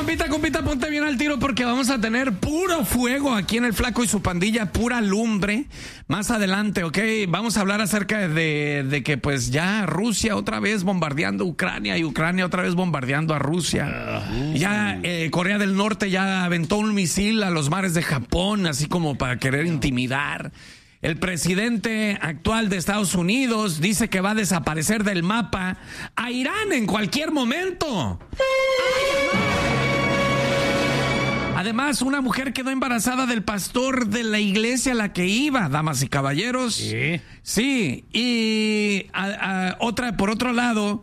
compita, ponte bien al tiro porque vamos a tener puro fuego aquí en El Flaco y su pandilla, pura lumbre. Más adelante, ¿ok? Vamos a hablar acerca de que pues ya Rusia otra vez bombardeando Ucrania y Ucrania otra vez bombardeando a Rusia. Ya Corea del Norte ya aventó un misil a los mares de Japón, así como para querer intimidar. El presidente actual de Estados Unidos dice que va a desaparecer del mapa a Irán en cualquier momento. Además, una mujer quedó embarazada del pastor de la iglesia a la que iba, damas y caballeros. ¿Sí? Sí, y por otro lado,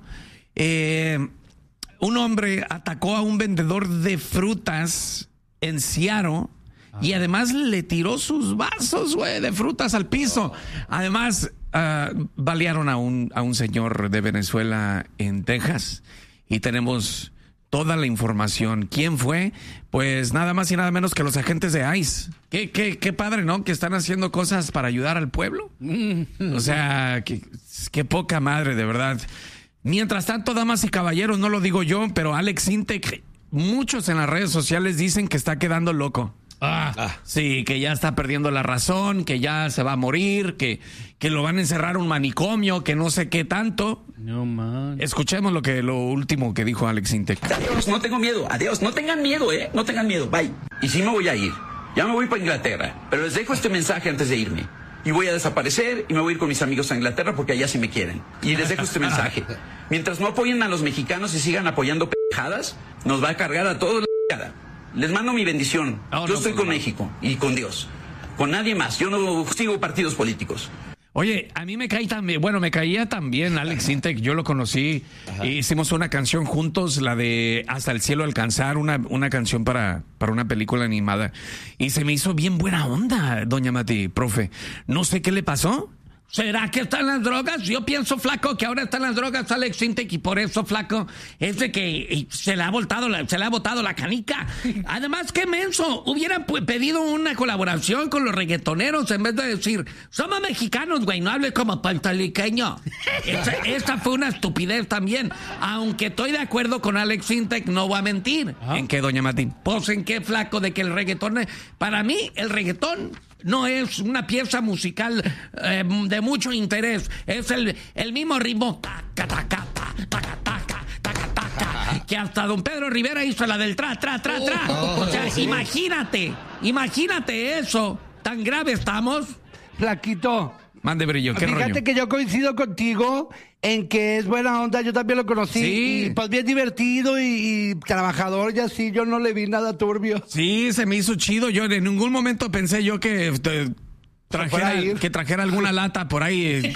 un hombre atacó a un vendedor de frutas en Seattle. Y además le tiró sus vasos, güey, de frutas al piso. Además, balearon a un señor de Venezuela en Texas. Y tenemos toda la información. ¿Quién fue? Pues nada más y nada menos que los agentes de ICE. Qué padre, ¿no? Que están haciendo cosas para ayudar al pueblo. O sea, qué poca madre, de verdad. Mientras tanto, damas y caballeros, no lo digo yo, pero Alex Intec, muchos en las redes sociales dicen que está quedando loco. Sí, que ya está perdiendo la razón, que ya se va a morir, que lo van a encerrar a un manicomio, que no sé qué tanto. No, man. Escuchemos lo último que dijo Alex Intec. Adiós, no tengo miedo, adiós, no tengan miedo, no tengan miedo, bye. Y sí me voy a ir, ya me voy para Inglaterra, pero les dejo este mensaje antes de irme. Y voy a desaparecer y me voy a ir con mis amigos a Inglaterra porque allá sí me quieren. Y les dejo este mensaje. Mientras no apoyen a los mexicanos y sigan apoyando pendejadas, nos va a cargar a todos la cara. Les mando mi bendición. Yo estoy con México y con Dios. Con nadie más. Yo no sigo partidos políticos. Oye, a mí me caía también Alex Intec. Yo lo conocí. Hicimos una canción juntos, la de Hasta el cielo alcanzar, una canción para una película animada. Y se me hizo bien buena onda, doña Mati, profe. No sé qué le pasó. ¿Será que están las drogas? Yo pienso, Flaco, que ahora están las drogas, Alex Intec, y por eso, Flaco, es de que se le ha botado la canica. Además, qué menso. Hubieran pedido una colaboración con los reggaetoneros en vez de decir, somos mexicanos, güey, no hables como puertorriqueño. Esta fue una estupidez también. Aunque estoy de acuerdo con Alex Intec, no voy a mentir. ¿En qué, doña Mati? Pues en qué, Flaco, de que el reggaetón... Para mí, el reggaetón no es una pieza musical de mucho interés. Es el mismo ritmo que hasta don Pedro Rivera hizo la del tra. O sea, imagínate eso. ¿Tan grave estamos? Flaquito. Mande, Brillo, ¿qué rollo? Fíjate que yo coincido contigo en que es buena onda. Yo también lo conocí. Sí. Y pues bien divertido y trabajador y así. Yo no le vi nada turbio. Sí, se me hizo chido. Yo en ningún momento pensé yo que trajera alguna lata por ahí.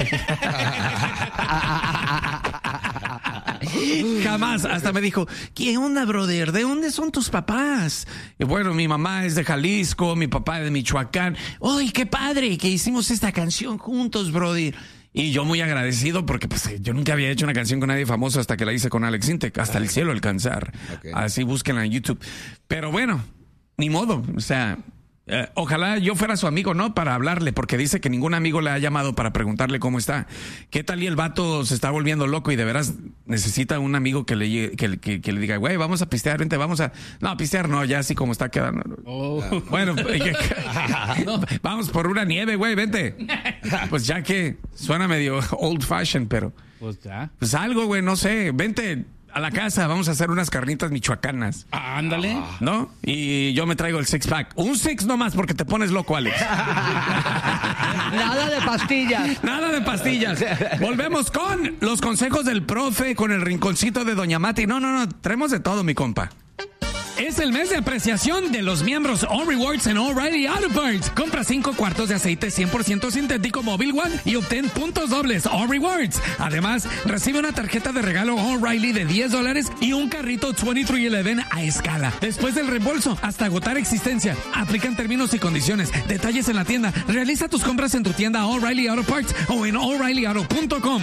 Jamás. Hasta me dijo, ¿qué onda, brother? ¿De dónde son tus papás? Y bueno, mi mamá es de Jalisco, mi papá es de Michoacán. ¡Ay, qué padre! Que hicimos esta canción juntos, brother. Y yo muy agradecido porque pues yo nunca había hecho una canción con nadie famoso hasta que la hice con Alex Intec, Hasta el cielo alcanzar. Okay. Así búsquenla en YouTube. Pero bueno, ni modo. O sea, ojalá yo fuera su amigo, ¿no? Para hablarle, porque dice que ningún amigo le ha llamado para preguntarle cómo está. ¿Qué tal y el vato se está volviendo loco y de veras necesita un amigo que le diga, güey, vamos a pistear, vente, vamos a... No, pistear no, ya así como está quedando. Bueno, vamos por una nieve, güey, vente. Pues ya que suena medio old fashion, pero... Pues ya. Pues algo, güey, no sé, vente a la casa, vamos a hacer unas carnitas michoacanas. Ándale. ¿No? Y yo me traigo el six-pack. Un six nomás porque te pones loco, Alex. Nada de pastillas. Nada de pastillas. Volvemos con los consejos del profe, con el rinconcito de doña Mati. No, traemos de todo, mi compa. Es el mes de apreciación de los miembros All Rewards en O'Reilly Auto Parts. Compra 5 cuartos de aceite 100% sintético Móvil One y obtén puntos dobles All Rewards. Además, recibe una tarjeta de regalo O'Reilly de $10 y un carrito 2311 a escala. Después del reembolso, hasta agotar existencia. Aplican términos y condiciones. Detalles en la tienda. Realiza tus compras en tu tienda O'Reilly Auto Parts o en O'ReillyAuto.com.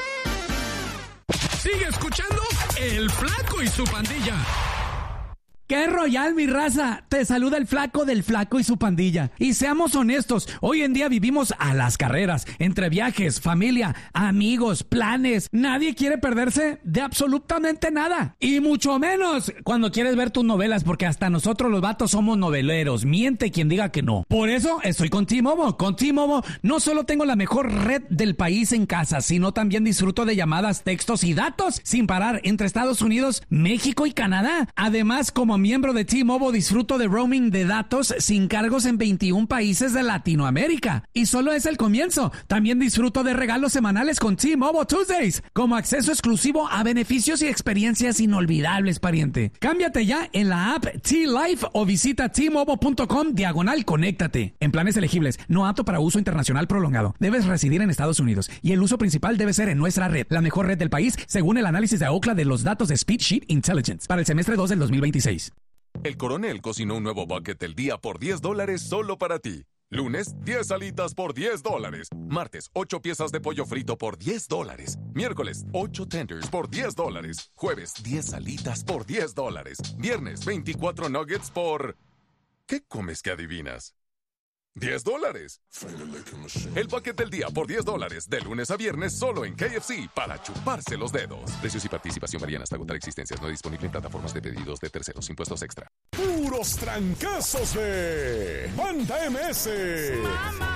Sigue escuchando El Flaco y su pandilla. ¡Qué royal, mi raza! Te saluda el flaco del Flaco y su pandilla. Y seamos honestos, hoy en día vivimos a las carreras, entre viajes, familia, amigos, planes. Nadie quiere perderse de absolutamente nada. Y mucho menos cuando quieres ver tus novelas, porque hasta nosotros los vatos somos noveleros. Miente quien diga que no. Por eso estoy con T-Mobile. Con T-Mobile no solo tengo la mejor red del país en casa, sino también disfruto de llamadas, textos y datos sin parar entre Estados Unidos, México y Canadá. Además, como miembro de T-Mobile disfruto de roaming de datos sin cargos en 21 países de Latinoamérica. Y solo es el comienzo. También disfruto de regalos semanales con T-Mobile Tuesdays, como acceso exclusivo a beneficios y experiencias inolvidables, pariente. Cámbiate ya en la app T-Life o visita T-Mobile.com/conéctate. En planes elegibles, no apto para uso internacional prolongado. Debes residir en Estados Unidos y el uso principal debe ser en nuestra red, la mejor red del país, según el análisis de Ookla de los datos de Speedsheet Intelligence para el semestre 2 del 2026. El Coronel cocinó un nuevo bucket del día por $10 solo para ti. Lunes, 10 alitas por $10. Martes, 8 piezas de pollo frito por $10. Miércoles, 8 tenders por $10. Jueves, 10 alitas por $10. Viernes, 24 nuggets por... ¿Qué comes que adivinas? $10. El paquete del día por $10, de lunes a viernes, solo en KFC, para chuparse los dedos. Precios y participación varían hasta agotar existencias. No disponible en plataformas de pedidos de terceros. Impuestos extra. Puros trancazos de Banda MS.